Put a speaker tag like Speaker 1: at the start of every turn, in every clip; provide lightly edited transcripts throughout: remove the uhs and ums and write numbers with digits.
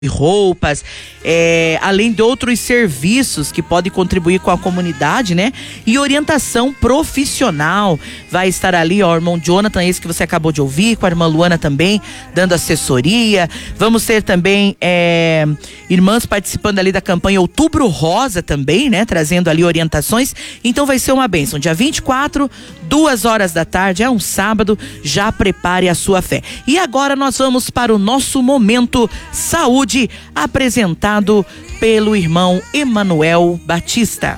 Speaker 1: roupas, além de outros serviços que podem contribuir com a comunidade, né? E orientação profissional. Vai estar ali, ó, o irmão Jonathan, esse que você acabou de ouvir, com a irmã Luana também, dando assessoria. Vamos ter também irmãs participando ali da campanha Outubro Rosa também, né? Trazendo ali orientações. Então vai ser uma bênção. Dia 24, 2h da tarde, é um sábado. Já prepare a sua fé. E agora nós vamos para o nosso momento saúde, apresentado pelo irmão Emanuel Batista.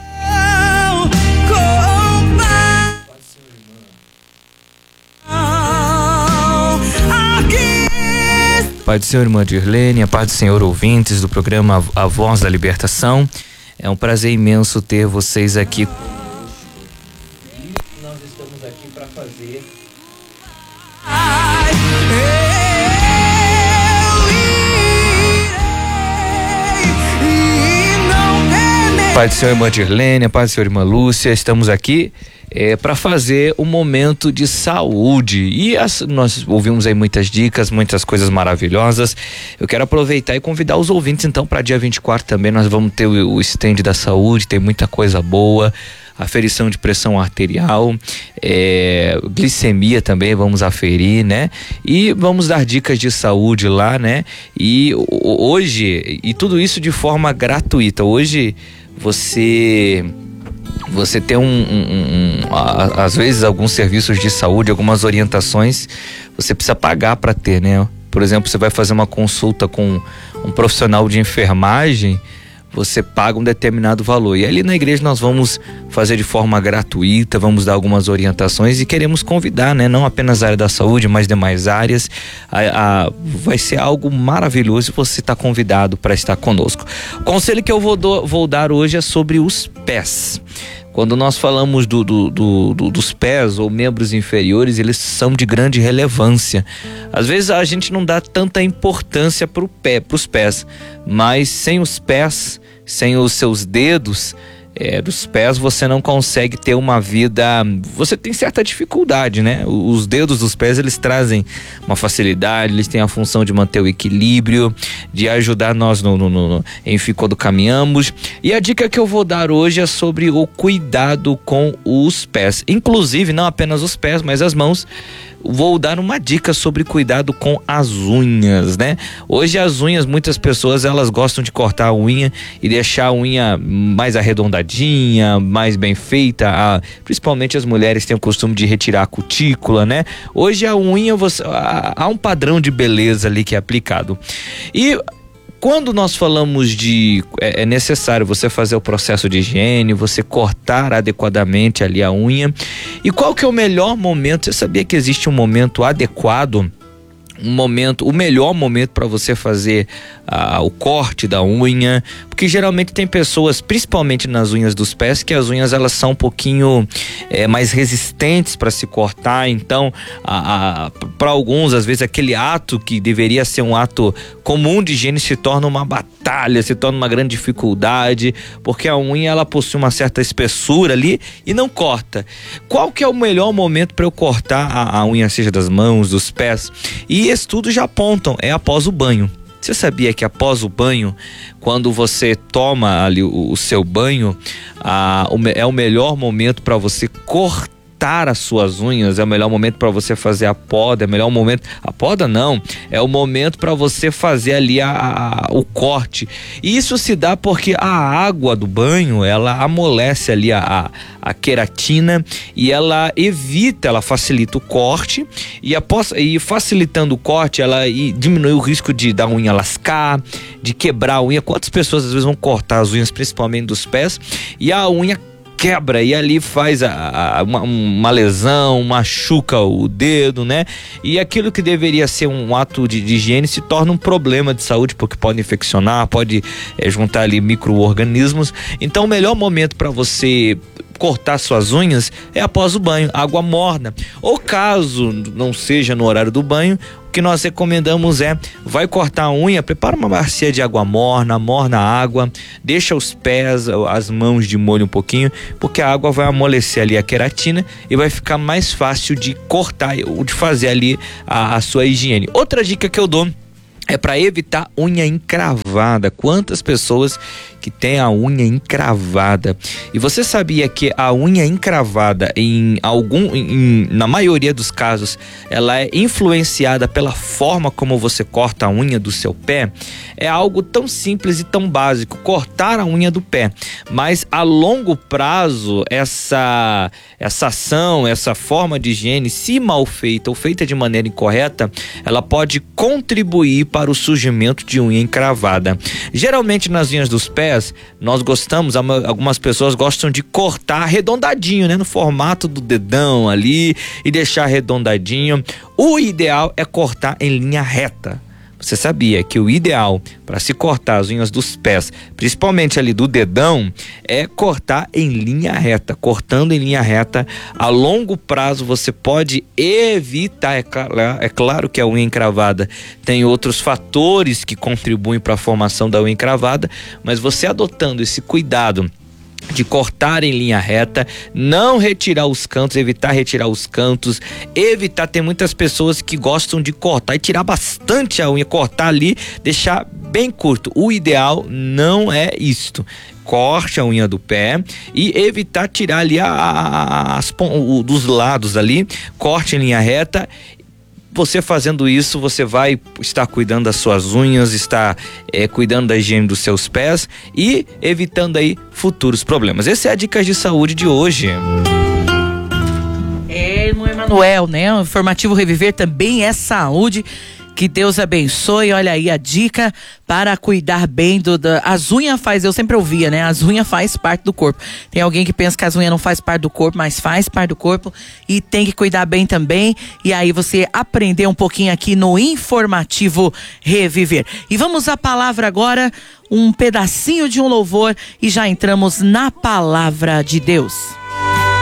Speaker 2: Pai do Senhor, irmã Dirlene, a paz do Senhor, ouvintes do programa A Voz da Libertação. É um prazer imenso ter vocês aqui. Nós estamos aqui para fazer... Pai do Senhor, irmã Dirlene, Pai do Senhor, irmã Lúcia, estamos aqui para fazer um momento de saúde e nós ouvimos aí muitas dicas, muitas coisas maravilhosas. Eu quero aproveitar e convidar os ouvintes então para dia 24 também. Nós vamos ter o stand da saúde, tem muita coisa boa, aferição de pressão arterial, glicemia também vamos aferir, né? E vamos dar dicas de saúde lá, né? E hoje, e tudo isso de forma gratuita. Hoje você tem às vezes alguns serviços de saúde, algumas orientações, você precisa pagar para ter, né? Por exemplo, você vai fazer uma consulta com um profissional de enfermagem, você paga um determinado valor. E ali na igreja nós vamos fazer de forma gratuita, vamos dar algumas orientações e queremos convidar, né? Não apenas a área da saúde, mas demais áreas. Vai ser algo maravilhoso e você está convidado para estar conosco. O conselho que eu vou dar hoje é sobre os pés. Quando nós falamos dos pés ou membros inferiores, eles são de grande relevância. Às vezes a gente não dá tanta importância para os pés, mas sem os pés, sem os seus dedos dos pés, você não consegue ter uma vida, você tem certa dificuldade, né? Os dedos dos pés, eles trazem uma facilidade, eles têm a função de manter o equilíbrio, de ajudar nós enfim, quando caminhamos. E a dica que eu vou dar hoje é sobre o cuidado com os pés, inclusive não apenas os pés, mas as mãos. Vou dar uma dica sobre cuidado com as unhas, né? Hoje as unhas, muitas pessoas elas gostam de cortar a unha e deixar a unha mais arredondadinha, mais bem feita. Principalmente as mulheres têm o costume de retirar a cutícula, né? Hoje a unha, há um padrão de beleza ali que é aplicado. E quando nós falamos é necessário você fazer o processo de higiene, você cortar adequadamente ali a unha. E qual que é o melhor momento? Você sabia que existe um momento adequado? O melhor momento para você fazer o corte da unha, porque geralmente tem pessoas, principalmente nas unhas dos pés, que as unhas elas são um pouquinho mais resistentes para se cortar. Então para alguns, às vezes aquele ato que deveria ser um ato comum de higiene se torna uma batalha, se torna uma grande dificuldade, porque a unha ela possui uma certa espessura ali e não corta. Qual que é o melhor momento para eu cortar a unha, seja das mãos, dos pés? E estudos já apontam, é após o banho. Você sabia que após o banho, quando você toma ali o seu banho, é o melhor momento para você cortar as suas unhas, é o melhor momento para você fazer a poda, é o momento para você fazer ali o corte. E isso se dá porque a água do banho, ela amolece ali a queratina e ela facilita o corte e facilitando o corte, ela diminui o risco de a unha lascar, de quebrar a unha. Quantas pessoas às vezes vão cortar as unhas, principalmente dos pés, e a unha quebra e ali faz uma lesão, machuca o dedo, né? E aquilo que deveria ser um ato de higiene se torna um problema de saúde, porque pode infeccionar, pode juntar ali micro-organismos. Então o melhor momento para você cortar suas unhas é após o banho, água morna. Ou caso não seja no horário do banho, que nós recomendamos vai cortar a unha, prepara uma bacia de água morna, morna a água, deixa os pés, as mãos de molho um pouquinho, porque a água vai amolecer ali a queratina e vai ficar mais fácil de cortar, de fazer ali a sua higiene. Outra dica que eu dou é para evitar unha encravada. Quantas pessoas que têm a unha encravada? E você sabia que a unha encravada, na maioria dos casos, ela é influenciada pela forma como você corta a unha do seu pé? É algo tão simples e tão básico, cortar a unha do pé. Mas a longo prazo, essa ação, essa forma de higiene, se mal feita ou feita de maneira incorreta, ela pode contribuir para o surgimento de unha encravada. Geralmente nas unhas dos pés, nós gostamos, algumas pessoas gostam de cortar arredondadinho, né? No formato do dedão ali e deixar arredondadinho. O ideal é cortar em linha reta. Você sabia que o ideal para se cortar as unhas dos pés, principalmente ali do dedão, é cortar em linha reta. Cortando em linha reta, a longo prazo você pode evitar, é claro que a unha encravada tem outros fatores que contribuem para a formação da unha encravada, mas você adotando esse cuidado de cortar em linha reta, não retirar os cantos, evitar retirar os cantos, tem muitas pessoas que gostam de cortar e tirar bastante a unha, cortar ali, deixar bem curto. O ideal não é isto. Corte a unha do pé e evitar tirar ali dos lados ali, corte em linha reta. Você fazendo isso, você vai estar cuidando das suas unhas, estar cuidando da higiene dos seus pés e evitando aí futuros problemas. Essa é a dica de saúde de hoje.
Speaker 1: Irmão Emanuel, né? O Informativo Reviver também é saúde. Que Deus abençoe. Olha aí a dica para cuidar bem as unhas eu sempre ouvia, né? As unhas faz parte do corpo. Tem alguém que pensa que as unhas não faz parte do corpo, mas faz parte do corpo e tem que cuidar bem também. E aí você aprendeu um pouquinho aqui no Informativo Reviver. E vamos à palavra agora, um pedacinho de um louvor e já entramos na palavra de Deus.